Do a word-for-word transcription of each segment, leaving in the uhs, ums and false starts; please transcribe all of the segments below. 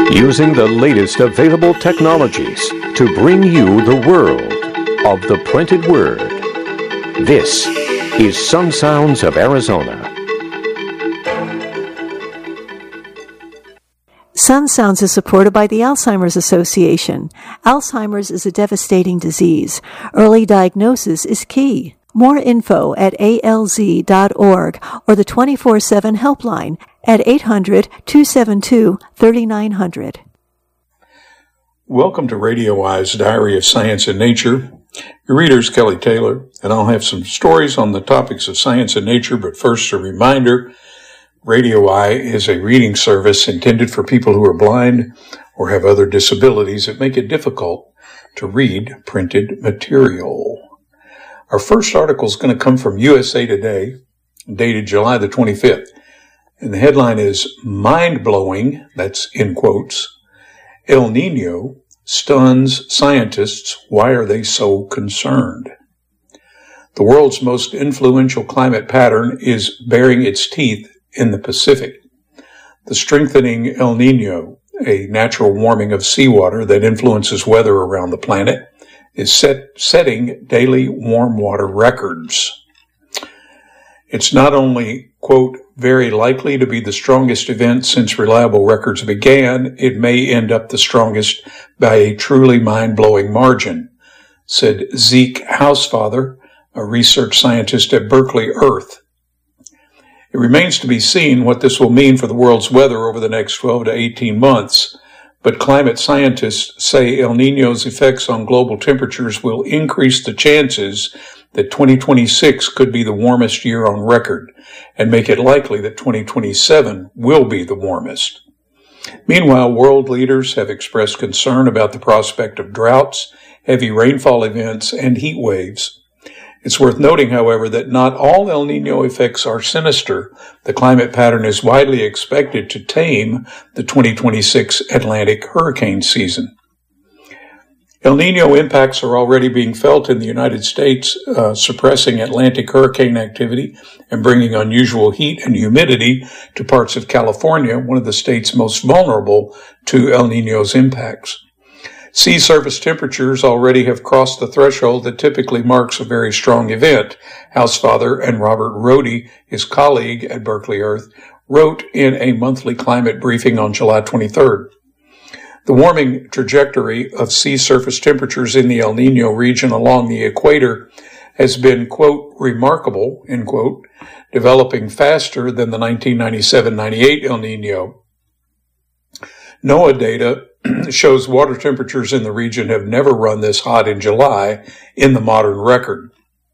Using the latest available technologies to bring you the world of the printed word. This is Sun Sounds of Arizona. Sun Sounds is supported by the Alzheimer's Association. Alzheimer's is a devastating disease. Early diagnosis is key. More info at A L Z dot org or the twenty-four seven helpline at eight hundred, two seven two, three nine zero zero. Welcome to Radio Eye's Diary of Science and Nature. Your reader is Kelly Taylor, and I'll have some stories on the topics of science and nature, but first a reminder, Radio Eye is a reading service intended for people who are blind or have other disabilities that make it difficult to read printed material. Our first article is going to come from U S A Today, dated July the twenty-fifth. And the headline is, Mind-blowing, that's in quotes, El Nino stuns scientists. Why are they so concerned? The world's most influential climate pattern is baring its teeth in the Pacific. The strengthening El Nino, a natural warming of seawater that influences weather around the planet, is set, setting daily warm water records. It's not only, quote, very likely to be the strongest event since reliable records began, it may end up the strongest by a truly mind-blowing margin, said Zeke Housefather, a research scientist at Berkeley Earth. It remains to be seen what this will mean for the world's weather over the next twelve to eighteen months, but climate scientists say El Niño's effects on global temperatures will increase the chances that twenty twenty-six could be the warmest year on record, and make it likely that twenty twenty-seven will be the warmest. Meanwhile, world leaders have expressed concern about the prospect of droughts, heavy rainfall events, and heat waves. It's worth noting, however, that not all El Niño effects are sinister. The climate pattern is widely expected to tame the twenty twenty-six Atlantic hurricane season. El Niño impacts are already being felt in the United States, uh, suppressing Atlantic hurricane activity and bringing unusual heat and humidity to parts of California, one of the states most vulnerable to El Niño's impacts. Sea surface temperatures already have crossed the threshold that typically marks a very strong event. Housefather and Robert Rohde, his colleague at Berkeley Earth, wrote in a monthly climate briefing on July twenty-third. The warming trajectory of sea surface temperatures in the El Niño region along the equator has been, quote, remarkable, end quote, developing faster than the nineteen ninety-seven ninety-eight El Niño. NOAA data shows water temperatures in the region have never run this hot in July in the modern record.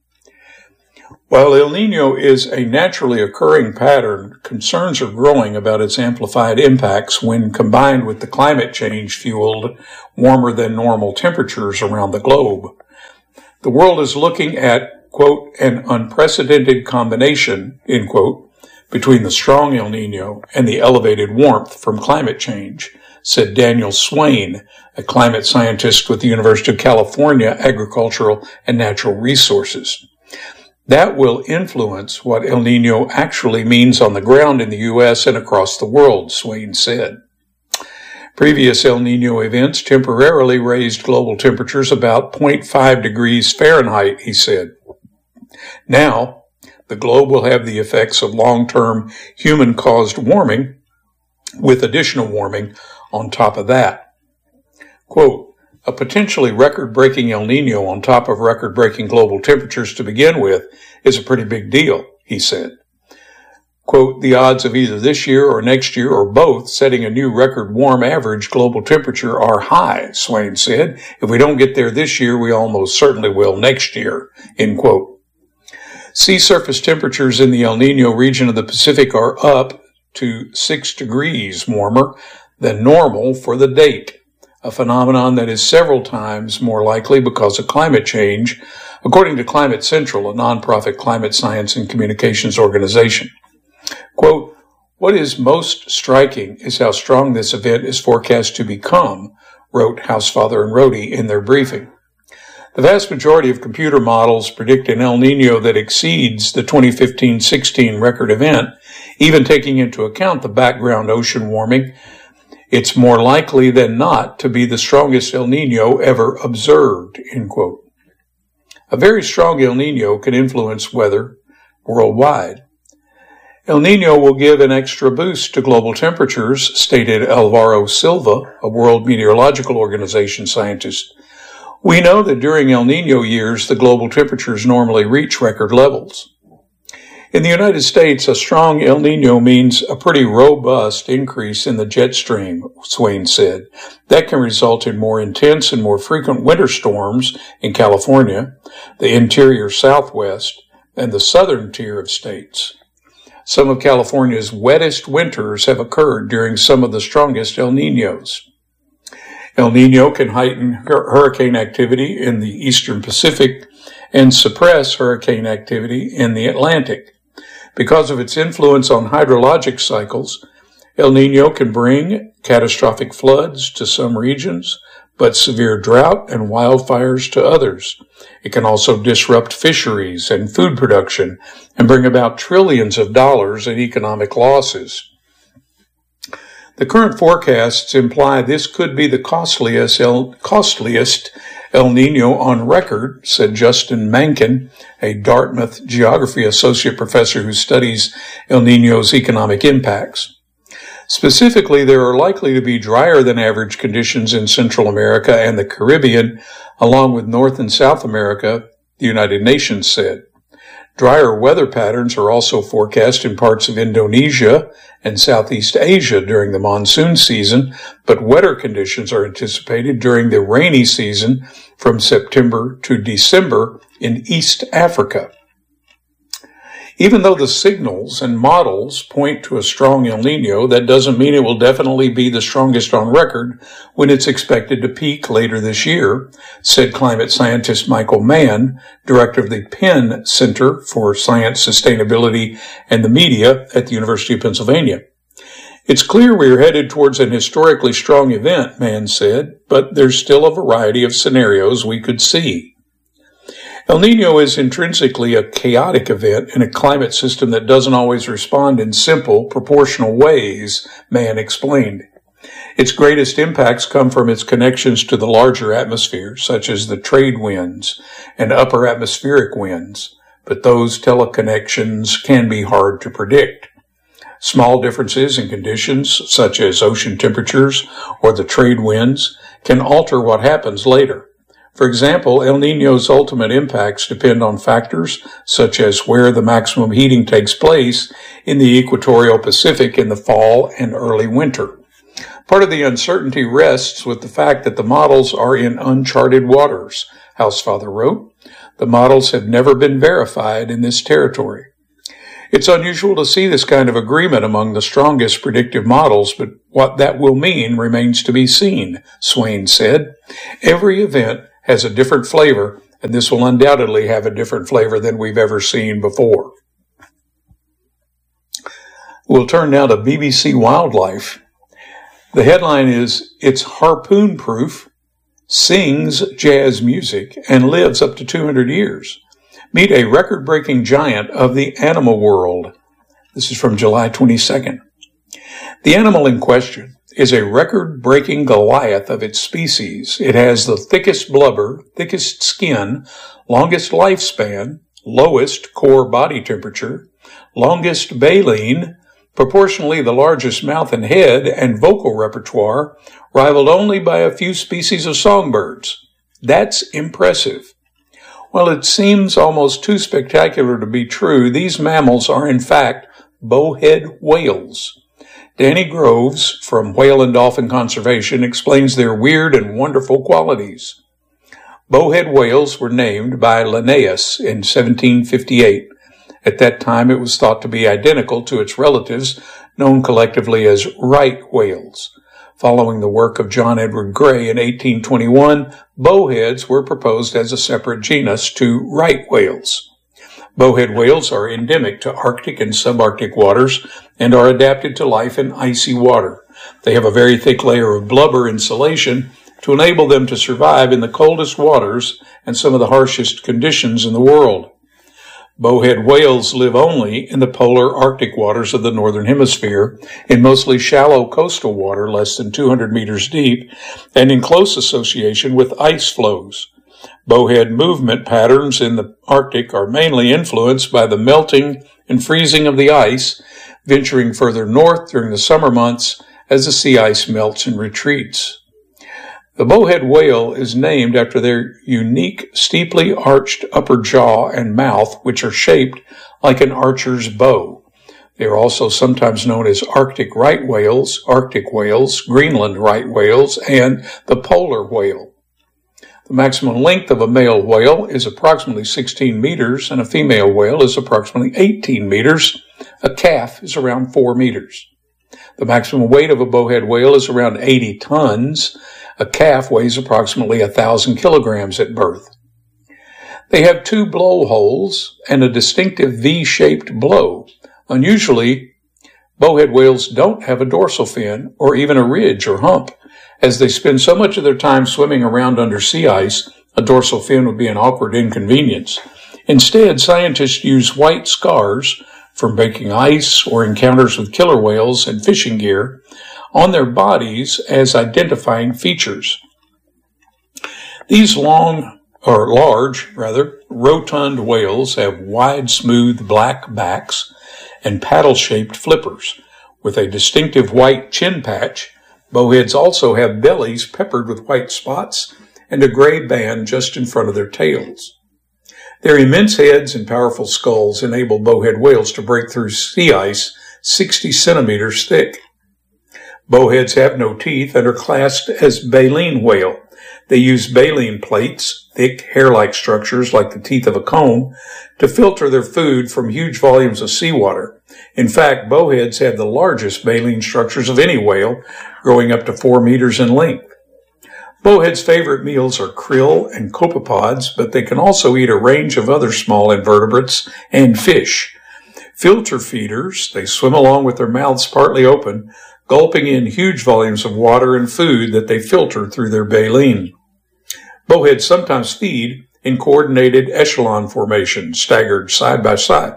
While El Niño is a naturally occurring pattern, concerns are growing about its amplified impacts when combined with the climate change-fueled warmer than normal temperatures around the globe. The world is looking at, quote, an unprecedented combination, end quote, between the strong El Niño and the elevated warmth from climate change, said Daniel Swain, a climate scientist with the University of California Agricultural and Natural Resources. That will influence what El Niño actually means on the ground in the U S and across the world, Swain said. Previous El Niño events temporarily raised global temperatures about zero point five degrees Fahrenheit, he said. Now, the globe will have the effects of long-term human-caused warming with additional warming on top of that. Quote, a potentially record-breaking El Niño on top of record-breaking global temperatures to begin with is a pretty big deal, he said. Quote, the odds of either this year or next year or both setting a new record warm average global temperature are high, Swain said. If we don't get there this year, we almost certainly will next year, end quote. Sea surface temperatures in the El Niño region of the Pacific are up to six degrees warmer than normal for the date, a phenomenon that is several times more likely because of climate change, according to Climate Central, a nonprofit climate science and communications organization. Quote, what is most striking is how strong this event is forecast to become, wrote Housefather and Rohde in their briefing. The vast majority of computer models predict an El Niño that exceeds the twenty fifteen sixteen record event, even taking into account the background ocean warming. It's more likely than not to be the strongest El Nino ever observed, end quote. A very strong El Nino can influence weather worldwide. El Nino will give an extra boost to global temperatures, stated Alvaro Silva, a World Meteorological Organization scientist. We know that during El Nino years, the global temperatures normally reach record levels. In the United States, a strong El Nino means a pretty robust increase in the jet stream, Swain said. That can result in more intense and more frequent winter storms in California, the interior Southwest, and the southern tier of states. Some of California's wettest winters have occurred during some of the strongest El Niños. El Nino can heighten hurricane activity in the eastern Pacific and suppress hurricane activity in the Atlantic. Because of its influence on hydrologic cycles, El Nino can bring catastrophic floods to some regions, but severe drought and wildfires to others. It can also disrupt fisheries and food production and bring about trillions of dollars in economic losses. The current forecasts imply this could be the costliest El, costliest El Nino on record, said Justin Mankin, a Dartmouth geography associate professor who studies El Nino's economic impacts. Specifically, there are likely to be drier than average conditions in Central America and the Caribbean, along with North and South America, the United Nations said. Drier weather patterns are also forecast in parts of Indonesia and Southeast Asia during the monsoon season, but wetter conditions are anticipated during the rainy season from September to December in East Africa. Even though the signals and models point to a strong El Nino, that doesn't mean it will definitely be the strongest on record when it's expected to peak later this year, said climate scientist Michael Mann, director of the Penn Center for Science, Sustainability, and the Media at the University of Pennsylvania. It's clear we're headed towards an historically strong event, Mann said, but there's still a variety of scenarios we could see. El Nino is intrinsically a chaotic event in a climate system that doesn't always respond in simple, proportional ways, Mann explained. Its greatest impacts come from its connections to the larger atmosphere, such as the trade winds and upper atmospheric winds, but those teleconnections can be hard to predict. Small differences in conditions, such as ocean temperatures or the trade winds, can alter what happens later. For example, El Nino's ultimate impacts depend on factors such as where the maximum heating takes place in the equatorial Pacific in the fall and early winter. Part of the uncertainty rests with the fact that the models are in uncharted waters, Housefather wrote. The models have never been verified in this territory. It's unusual to see this kind of agreement among the strongest predictive models, but what that will mean remains to be seen, Swain said. Every event has a different flavor, and this will undoubtedly have a different flavor than we've ever seen before. We'll turn now to B B C Wildlife. The headline is, "It's harpoon-proof, sings jazz music, and lives up to two hundred years. Meet a record-breaking giant of the animal world." This is from July twenty-second. The animal in question is a record-breaking Goliath of its species. It has the thickest blubber, thickest skin, longest lifespan, lowest core body temperature, longest baleen, proportionally the largest mouth and head, and vocal repertoire, rivaled only by a few species of songbirds. That's impressive. While it seems almost too spectacular to be true, these mammals are in fact bowhead whales. Danny Groves from Whale and Dolphin Conservation explains their weird and wonderful qualities. Bowhead whales were named by Linnaeus in seventeen fifty-eight. At that time, it was thought to be identical to its relatives, known collectively as right whales. Following the work of John Edward Gray in eighteen twenty-one, bowheads were proposed as a separate genus to right whales. Bowhead whales are endemic to Arctic and subarctic waters and are adapted to life in icy water. They have a very thick layer of blubber insulation to enable them to survive in the coldest waters and some of the harshest conditions in the world. Bowhead whales live only in the polar Arctic waters of the northern hemisphere, in mostly shallow coastal water less than two hundred meters deep, and in close association with ice flows. Bowhead movement patterns in the Arctic are mainly influenced by the melting and freezing of the ice, venturing further north during the summer months as the sea ice melts and retreats. The bowhead whale is named after their unique, steeply arched upper jaw and mouth, which are shaped like an archer's bow. They are also sometimes known as Arctic right whales, Arctic whales, Greenland right whales, and the polar whale. The maximum length of a male whale is approximately sixteen meters, and a female whale is approximately eighteen meters. A calf is around four meters. The maximum weight of a bowhead whale is around eighty tons. A calf weighs approximately one thousand kilograms at birth. They have two blowholes and a distinctive V-shaped blow. Unusually, bowhead whales don't have a dorsal fin or even a ridge or hump. As they spend so much of their time swimming around under sea ice, a dorsal fin would be an awkward inconvenience. Instead, scientists use white scars from breaking ice or encounters with killer whales and fishing gear on their bodies as identifying features. These long, or large, rather, rotund whales have wide, smooth black backs and paddle-shaped flippers. With a distinctive white chin patch, bowheads also have bellies peppered with white spots and a gray band just in front of their tails. Their immense heads and powerful skulls enable bowhead whales to break through sea ice sixty centimeters thick. Bowheads have no teeth and are classed as baleen whale. They use baleen plates, thick hair-like structures like the teeth of a comb, to filter their food from huge volumes of seawater. In fact, bowheads have the largest baleen structures of any whale, growing up to four meters in length. Bowheads' favorite meals are krill and copepods, but they can also eat a range of other small invertebrates and fish. Filter feeders, they swim along with their mouths partly open, gulping in huge volumes of water and food that they filter through their baleen. Bowheads sometimes feed in coordinated echelon formation, staggered side by side.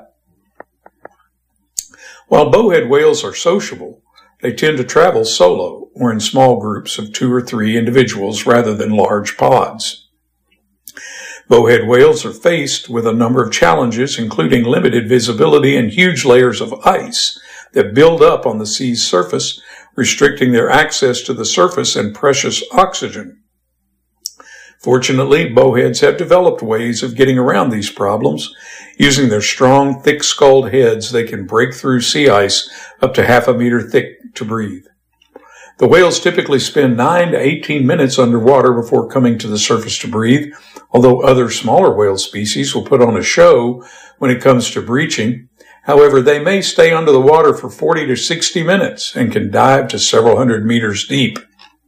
While bowhead whales are sociable, they tend to travel solo or in small groups of two or three individuals rather than large pods. Bowhead whales are faced with a number of challenges, including limited visibility and huge layers of ice that build up on the sea's surface, restricting their access to the surface and precious oxygen. Fortunately, bowheads have developed ways of getting around these problems. Using their strong, thick-skulled heads, they can break through sea ice up to half a meter thick to breathe. The whales typically spend nine to eighteen minutes underwater before coming to the surface to breathe, although other smaller whale species will put on a show when it comes to breaching. However, they may stay under the water for forty to sixty minutes and can dive to several hundred meters deep.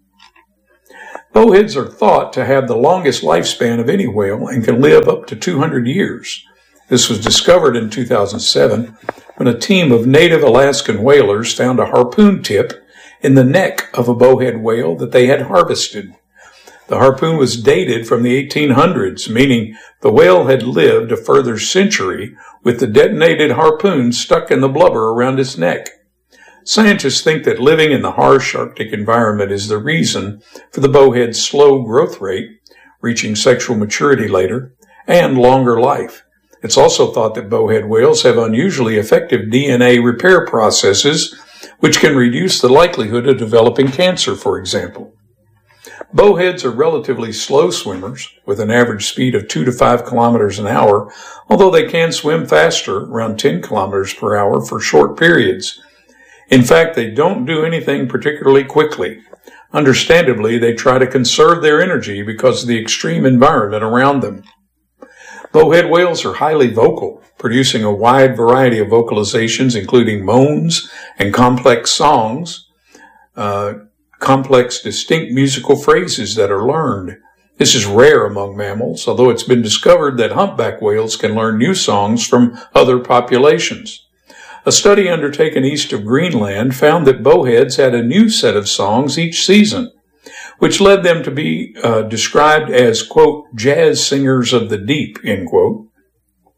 Bowheads are thought to have the longest lifespan of any whale and can live up to two hundred years. This was discovered in two thousand seven when a team of native Alaskan whalers found a harpoon tip in the neck of a bowhead whale that they had harvested. The harpoon was dated from the eighteen hundreds, meaning the whale had lived a further century with the detonated harpoon stuck in the blubber around its neck. Scientists think that living in the harsh Arctic environment is the reason for the bowhead's slow growth rate, reaching sexual maturity later, and longer life. It's also thought that bowhead whales have unusually effective D N A repair processes, which can reduce the likelihood of developing cancer, for example. Bowheads are relatively slow swimmers, with an average speed of two to five kilometers an hour, although they can swim faster, around ten kilometers per hour, for short periods. In fact, they don't do anything particularly quickly. Understandably, they try to conserve their energy because of the extreme environment around them. Bowhead whales are highly vocal, producing a wide variety of vocalizations, including moans and complex songs, uh, complex, distinct musical phrases that are learned. This is rare among mammals, although it's been discovered that humpback whales can learn new songs from other populations. A study undertaken east of Greenland found that bowheads had a new set of songs each season, which led them to be uh, described as, quote, jazz singers of the deep, end quote.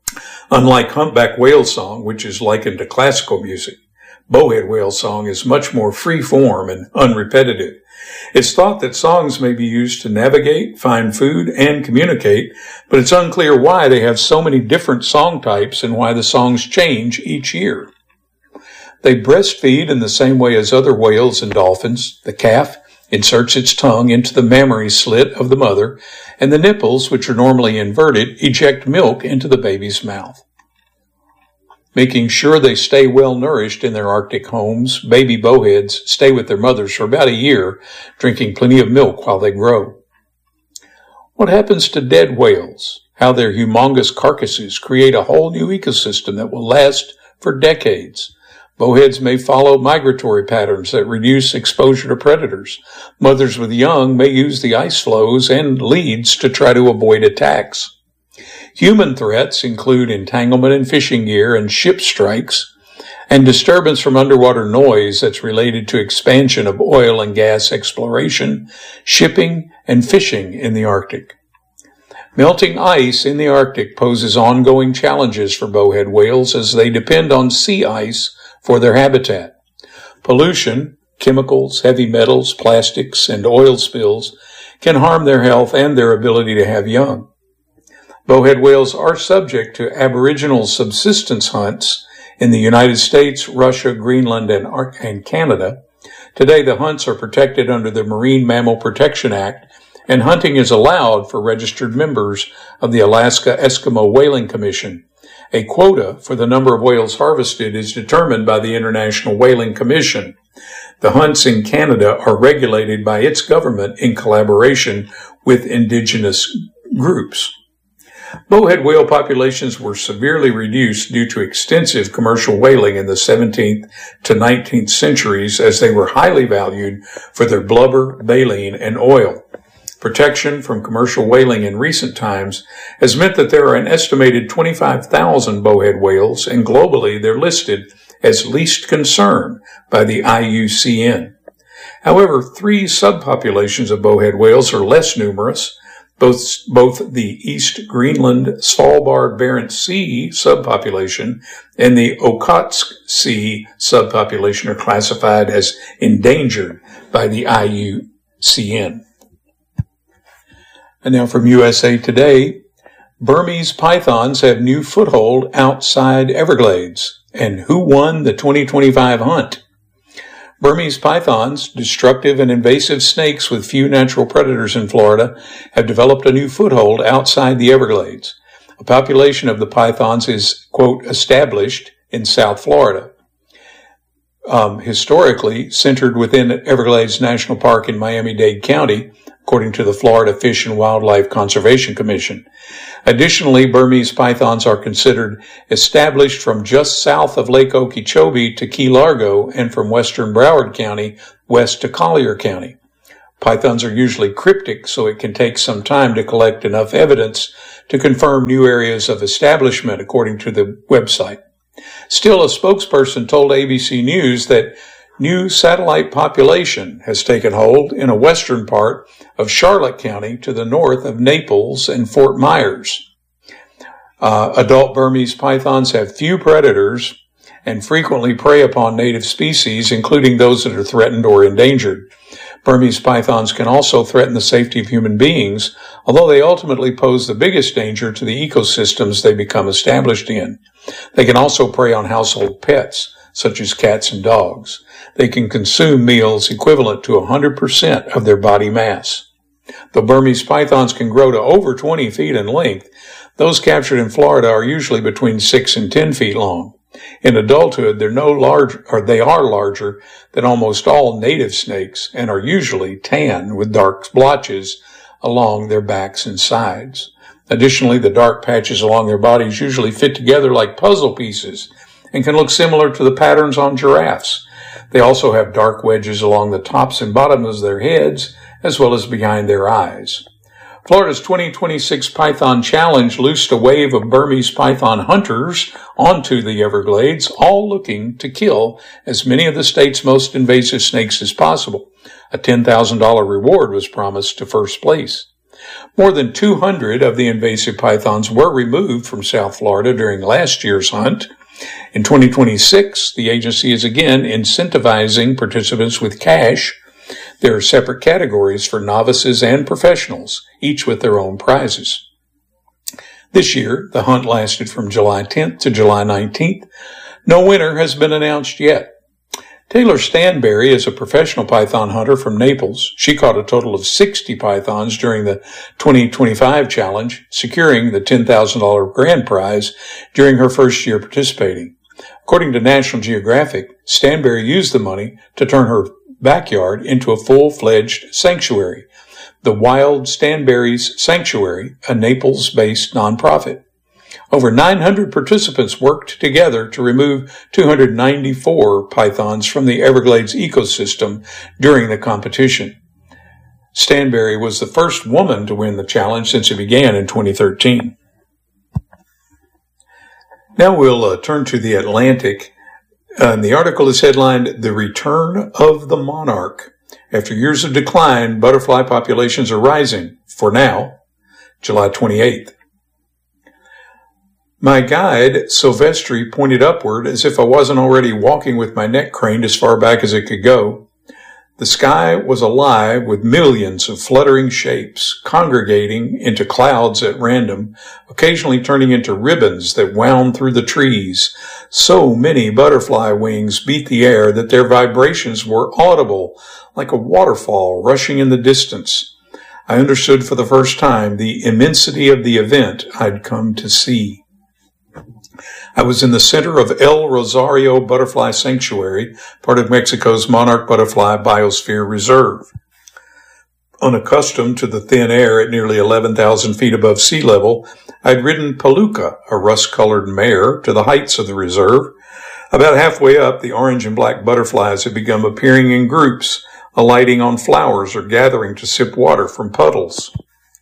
Unlike humpback whale song, which is likened to classical music, bowhead whale song is much more free form and unrepetitive. It's thought that songs may be used to navigate, find food, and communicate, but it's unclear why they have so many different song types and why the songs change each year. They breastfeed in the same way as other whales and dolphins. The calf inserts its tongue into the mammary slit of the mother, and the nipples, which are normally inverted, eject milk into the baby's mouth. Making sure they stay well nourished in their Arctic homes, baby bowheads stay with their mothers for about a year, drinking plenty of milk while they grow. What happens to dead whales? How their humongous carcasses create a whole new ecosystem that will last for decades. Bowheads may follow migratory patterns that reduce exposure to predators. Mothers with young may use the ice floes and leads to try to avoid attacks. Human threats include entanglement in fishing gear and ship strikes, and disturbance from underwater noise that's related to expansion of oil and gas exploration, shipping, and fishing in the Arctic. Melting ice in the Arctic poses ongoing challenges for bowhead whales as they depend on sea ice for their habitat. Pollution, chemicals, heavy metals, plastics, and oil spills can harm their health and their ability to have young. Bowhead whales are subject to aboriginal subsistence hunts in the United States, Russia, Greenland, and, and Canada. Today, the hunts are protected under the Marine Mammal Protection Act, and hunting is allowed for registered members of the Alaska Eskimo Whaling Commission. A quota for the number of whales harvested is determined by the International Whaling Commission. The hunts in Canada are regulated by its government in collaboration with indigenous groups. Bowhead whale populations were severely reduced due to extensive commercial whaling in the seventeenth to nineteenth centuries, as they were highly valued for their blubber, baleen, and oil. Protection from commercial whaling in recent times has meant that there are an estimated twenty-five thousand bowhead whales, and globally they're listed as least concern by the I U C N. However, three subpopulations of bowhead whales are less numerous. Both, both the East Greenland Svalbard Barents Sea subpopulation and the Okhotsk Sea subpopulation are classified as endangered by the I U C N. And now from U S A Today, Burmese pythons have new foothold outside Everglades. And who won the twenty twenty-five hunt? Burmese pythons, destructive and invasive snakes with few natural predators in Florida, have developed a new foothold outside the Everglades. A population of the pythons is, quote, established in South Florida. Um, historically centered within Everglades National Park in Miami-Dade County, according to the Florida Fish and Wildlife Conservation Commission. Additionally, Burmese pythons are considered established from just south of Lake Okeechobee to Key Largo and from western Broward County west to Collier County. Pythons are usually cryptic, so it can take some time to collect enough evidence to confirm new areas of establishment, according to the website. Still, a spokesperson told A B C News that new satellite population has taken hold in a western part of Charlotte County to the north of Naples and Fort Myers. Uh, adult Burmese pythons have few predators and frequently prey upon native species, including those that are threatened or endangered. Burmese pythons can also threaten the safety of human beings, although they ultimately pose the biggest danger to the ecosystems they become established in. They can also prey on household pets, such as cats and dogs. They can consume meals equivalent to one hundred percent of their body mass. Though Burmese pythons can grow to over twenty feet in length, those captured in Florida are usually between six and ten feet long. In adulthood, they're no large, or they are larger than almost all native snakes and are usually tan with dark blotches along their backs and sides. Additionally, the dark patches along their bodies usually fit together like puzzle pieces and can look similar to the patterns on giraffes. They also have dark wedges along the tops and bottoms of their heads, as well as behind their eyes. Florida's twenty twenty-six Python Challenge loosed a wave of Burmese python hunters onto the Everglades, all looking to kill as many of the state's most invasive snakes as possible. A ten thousand dollars reward was promised to first place. More than two hundred of the invasive pythons were removed from South Florida during last year's hunt. In twenty twenty-six, the agency is again incentivizing participants with cash. There are separate categories for novices and professionals, each with their own prizes. This year, the hunt lasted from July tenth to July nineteenth. No winner has been announced yet. Taylor Stanberry is a professional python hunter from Naples. She caught a total of sixty pythons during the twenty twenty-five challenge, securing the ten thousand dollars grand prize during her first year participating. According to National Geographic, Stanberry used the money to turn her backyard into a full-fledged sanctuary, the Wild Stanberry's Sanctuary, a Naples-based nonprofit. Over nine hundred participants worked together to remove two hundred ninety-four pythons from the Everglades ecosystem during the competition. Stanberry was the first woman to win the challenge since it began in twenty thirteen. Now we'll uh, turn to the Atlantic. Uh, and the article is headlined, "The Return of the Monarch. After years of decline, butterfly populations are rising, for now." July twenty-eighth. My guide, Silvestri, pointed upward as if I wasn't already walking with my neck craned as far back as it could go. The sky was alive with millions of fluttering shapes, congregating into clouds at random, occasionally turning into ribbons that wound through the trees. So many butterfly wings beat the air that their vibrations were audible, like a waterfall rushing in the distance. I understood for the first time the immensity of the event I'd come to see. I was in the center of El Rosario Butterfly Sanctuary, part of Mexico's Monarch Butterfly Biosphere Reserve. Unaccustomed to the thin air at nearly eleven thousand feet above sea level, I'd ridden Palooka, a rust-colored mare, to the heights of the reserve. About halfway up, the orange and black butterflies had begun appearing in groups, alighting on flowers or gathering to sip water from puddles.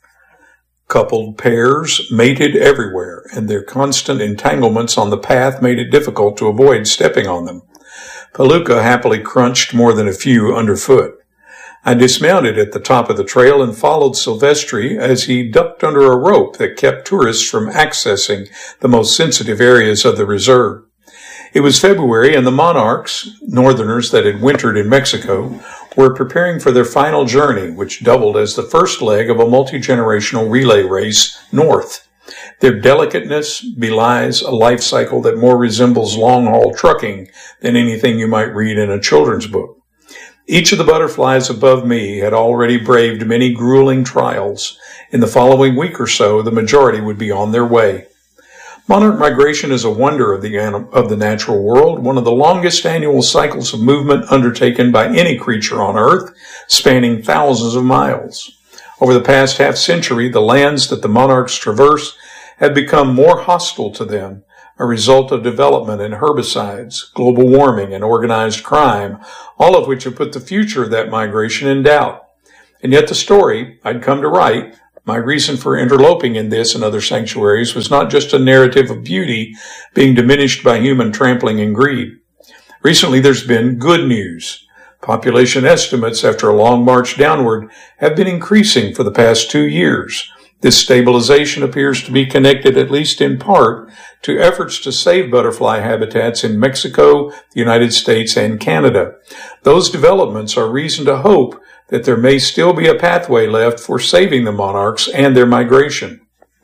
Coupled pairs mated everywhere, and their constant entanglements on the path made it difficult to avoid stepping on them. Palooka happily crunched more than a few underfoot. I dismounted at the top of the trail and followed Silvestri as he ducked under a rope that kept tourists from accessing the most sensitive areas of the reserve. It was February, and the monarchs, northerners that had wintered in Mexico, were preparing for their final journey, which doubled as the first leg of a multi-generational relay race north. Their delicateness belies a life cycle that more resembles long-haul trucking than anything you might read in a children's book. Each of the butterflies above me had already braved many grueling trials. In the following week or so, the majority would be on their way. Monarch migration is a wonder of the, of the natural world, one of the longest annual cycles of movement undertaken by any creature on Earth, spanning thousands of miles. Over the past half century, the lands that the monarchs traverse have become more hostile to them, a result of development in herbicides, global warming, and organized crime, all of which have put the future of that migration in doubt. And yet the story I'd come to write, my reason for interloping in this and other sanctuaries, was not just a narrative of beauty being diminished by human trampling and greed. Recently, there's been good news. Population estimates after a long march downward have been increasing for the past two years. This stabilization appears to be connected, at least in part, to efforts to save butterfly habitats in Mexico, the United States, and Canada. Those developments are reason to hope that there may still be a pathway left for saving the monarchs and their migration.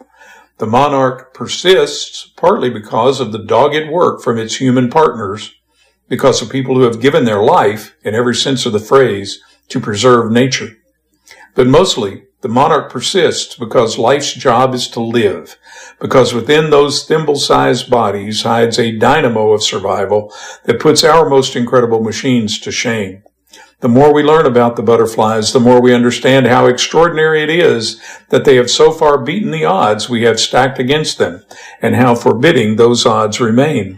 The monarch persists partly because of the dogged work from its human partners, because of people who have given their life, in every sense of the phrase, to preserve nature. But mostly, the monarch persists because life's job is to live, because within those thimble-sized bodies hides a dynamo of survival that puts our most incredible machines to shame. The more we learn about the butterflies, the more we understand how extraordinary it is that they have so far beaten the odds we have stacked against them, and how forbidding those odds remain.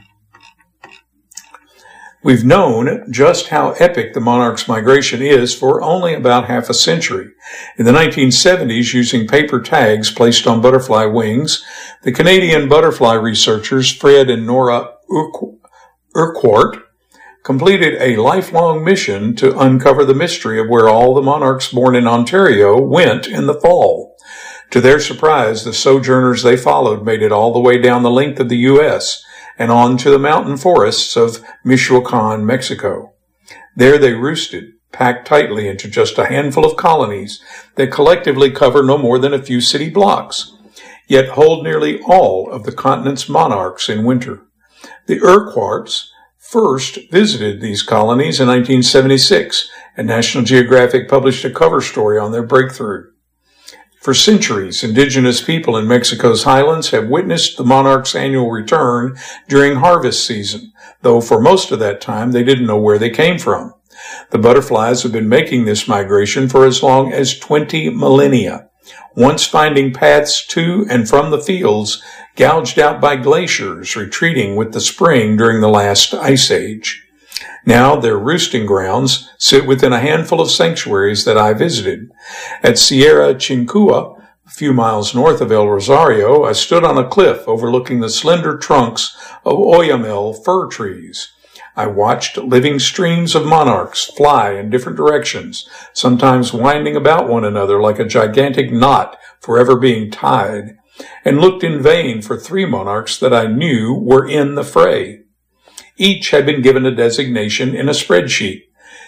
We've known just how epic the monarch's migration is for only about half a century. In the nineteen seventies, using paper tags placed on butterfly wings, the Canadian butterfly researchers Fred and Nora Urquhart completed a lifelong mission to uncover the mystery of where all the monarchs born in Ontario went in the fall. To their surprise, the sojourners they followed made it all the way down the length of the U S and on to the mountain forests of Michoacan, Mexico. There they roosted, packed tightly into just a handful of colonies that collectively cover no more than a few city blocks, yet hold nearly all of the continent's monarchs in winter. The Urquharts first visited these colonies in nineteen seventy-six, and National Geographic published a cover story on their breakthrough. For centuries, indigenous people in Mexico's highlands have witnessed the monarch's annual return during harvest season, though for most of that time they didn't know where they came from. The butterflies have been making this migration for as long as twenty millennia, once finding paths to and from the fields gouged out by glaciers retreating with the spring during the last ice age. Now their roosting grounds sit within a handful of sanctuaries that I visited. At Sierra Chincua, a few miles north of El Rosario, I stood on a cliff overlooking the slender trunks of oyamel fir trees. I watched living streams of monarchs fly in different directions, sometimes winding about one another like a gigantic knot forever being tied, and looked in vain for three monarchs that I knew were in the fray. Each had been given a designation in a spreadsheet: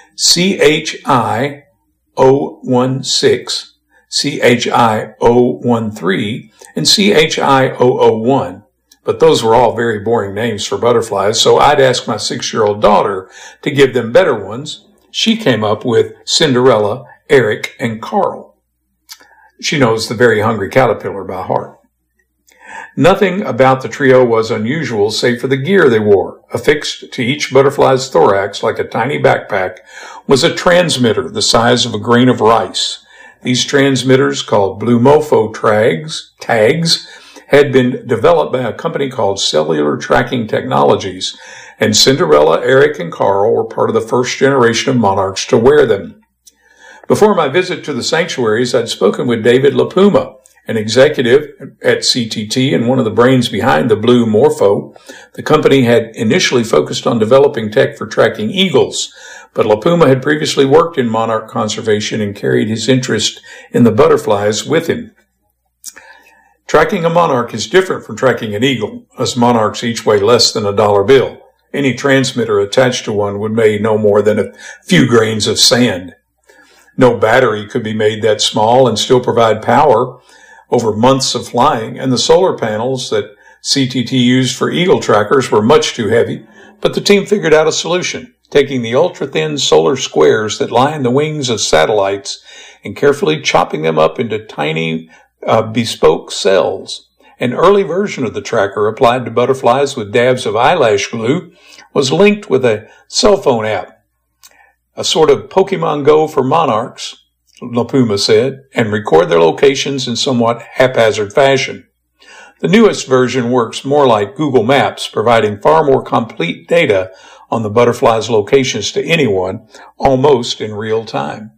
C H I zero one six, C H I zero one three, and C H I zero zero one. But those were all very boring names for butterflies, so I'd asked my six-year-old daughter to give them better ones. She came up with Cinderella, Eric, and Carl. She knows the Very Hungry Caterpillar by heart. Nothing about the trio was unusual save for the gear they wore. Affixed to each butterfly's thorax like a tiny backpack was a transmitter the size of a grain of rice. These transmitters, called Blue Mofo tags, tags, had been developed by a company called Cellular Tracking Technologies, and Cinderella, Eric, and Carl were part of the first generation of monarchs to wear them. Before my visit to the sanctuaries, I'd spoken with David LaPuma, an executive at C T T and one of the brains behind the Blue Morpho. The company had initially focused on developing tech for tracking eagles, but LaPuma had previously worked in monarch conservation and carried his interest in the butterflies with him. Tracking a monarch is different from tracking an eagle, as monarchs each weigh less than a dollar bill. Any transmitter attached to one would weigh no more than a few grains of sand. No battery could be made that small and still provide power over months of flying, and the solar panels that C T T used for eagle trackers were much too heavy, but the team figured out a solution, taking the ultra-thin solar squares that line the wings of satellites and carefully chopping them up into tiny uh, bespoke cells. An early version of the tracker applied to butterflies with dabs of eyelash glue was linked with a cell phone app, a sort of Pokemon Go for monarchs, LaPuma said, and record their locations in somewhat haphazard fashion. The newest version works more like Google Maps, providing far more complete data on the butterfly's locations to anyone, almost in real time.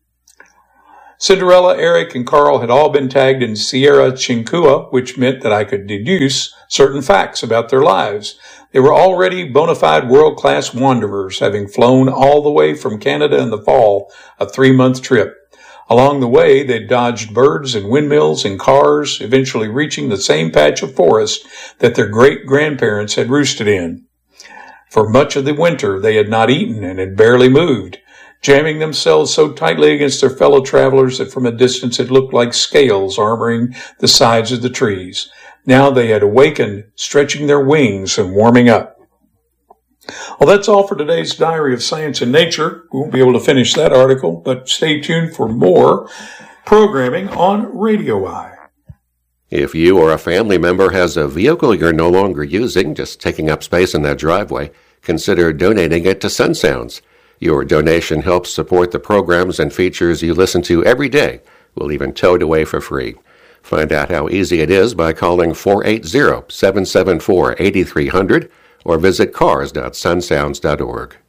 Cinderella, Eric, and Carl had all been tagged in Sierra Chincua, which meant that I could deduce certain facts about their lives. They were already bona fide world-class wanderers, having flown all the way from Canada in the fall, a three-month trip. Along the way, they dodged birds and windmills and cars, eventually reaching the same patch of forest that their great-grandparents had roosted in. For much of the winter, they had not eaten and had barely moved, jamming themselves so tightly against their fellow travelers that from a distance it looked like scales armoring the sides of the trees. Now they had awakened, stretching their wings and warming up. Well, that's all for today's Diary of Science and Nature. We won't be able to finish that article, but stay tuned for more programming on Radio Eye. If you or a family member has a vehicle you're no longer using, just taking up space in that driveway, consider donating it to Sun Sounds. Your donation helps support the programs and features you listen to every day. We'll even tow it away for free. Find out how easy it is by calling four eight zero, seven seven four, eight three zero zero or visit cars dot sun sounds dot org.